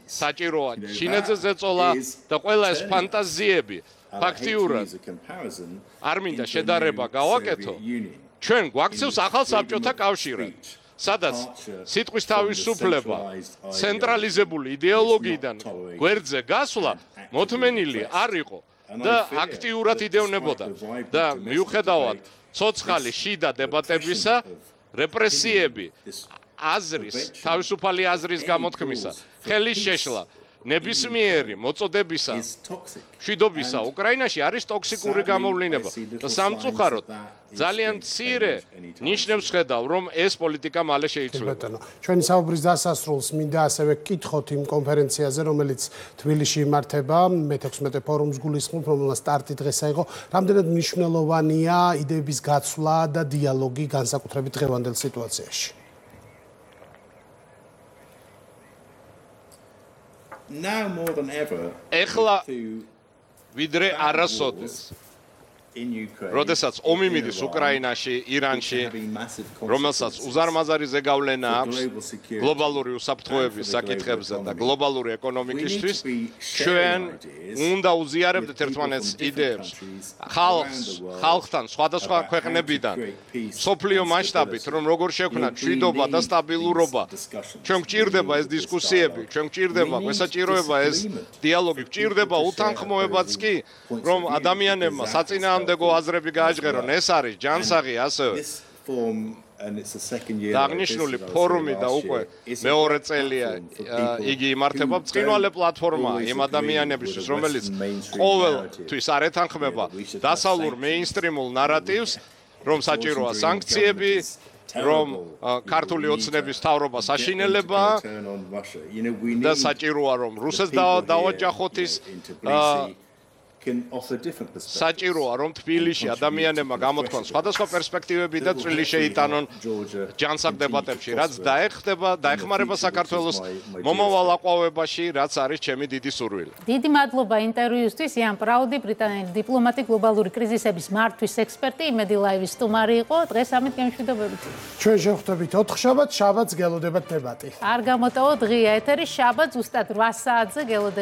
საჭიროა ჩინეთზე ზეწოლა და ყველა ეს ფანტაზიები ფაქტიურად არ მინდა შედარება გავაკეთო ჩვენ გვაქცევს ახალ საბჭოთა კავშირად სადაც სიტყვის თავისუფლება ცენტრალიზებული იდეოლოგიიდან გვერდზე გასვლა მოთმენილი არ იყო და აქტიურად იდევნებოდა და მიუხედავად ცოცხალი შიდა დებატებისა რეპრესიები აზრის თავისუფალი აზრის გამოთქმისა ხელის შეშლა ნებისმიერი მოწოდებისა მშვიდობისა უკრაინაში არის ტოქსიკური გამოვლენა და სამწუხაროდ ძალიან მცირე ნიშნებს ხედავ რომ ეს პოლიტიკა მალე შეიცვლება. ჩვენი საუბრის დასასრულს მინდა ასევე გკითხოთ იმ კონფერენციაზე რომელიც თბილისში იმართება მე-16 ფორუმს გულისხმობ რომელსაც სტარტი დღეს აიღო რამდენად მნიშვნელოვანია იდეების გაცვლა და დიალოგი განსაკუთრებით დღევანდელ სიტუაციაში. Now more than ever, ეხლა ვიდრე არასოდეს როდესაც ომი მიდის უკრაინაში, ირანში, რომელსაც უზარმაზარი ზეგავლენა აქვს გლობალური უსაფრთხოების საკითხებზე და გლობალური ეკონომიკისთვის, ჩვენ უნდა უზიარებდეთ ერთმანეთს იდეებს, ხალხთან, სხვადასხვა ქვეყნებიდან, მსოფლიო მასშტაბით, რომ როგორ შექმნათ მშვიდობა და სტაბილურობა. ჩვენ გვჭირდება ეს დისკუსიები, ჩვენ გვჭირდება მესაჭიროება ეს დიალოგი, გვჭირდება უთანხმოებაც კი, რომ ადამიანებმა საწინააღმდეგო აზრები გააჟღერონ, ეს არის ჯანსაღი ასევე. და აღნიშნული ფორუმი და უკვე მეორე წელია იგი იმართება ბრწყინვალე პლატფორმა იმ ადამიანებისთვის, რომელიც ყოველთვის არ ეთანხმება დასავლურ მეინსტრიმულ ნარატივს, რომ საჭიროა სანქციები, რომ ქართული ოცნების მთავრობა საშინელება და საჭიროა რომ რუსეთს დავაჯახოთ ის საჭიროა რომ თბილისში ადამიანებმა გამოთქვან სხვადასხვა პერსპექტივები და წვლილი შეიტანონ ჯანსაღ დებატებში, რაც დაეხმარება საქართველოს მომავალ აყვავებაში, რაც არის ჩემი დიდი სურვილი. დიდი მადლობა ინტერვიუსთვის. იან პრაუდი, ბრიტანელი დიპლომატი, გლობალური კრიზისების მართვის ექსპერტი, იმედი ლაივის სტუმარი იყო. დღეს ამით გემშვიდობებით. ჩვენ შევხვდებით 4 შაბათს, შაბათს გელოდებათ დებატი. არ გამოტოვოთ ღია ეთერი, შაბათს ზუსტად 8 საათზე გელოდებათ.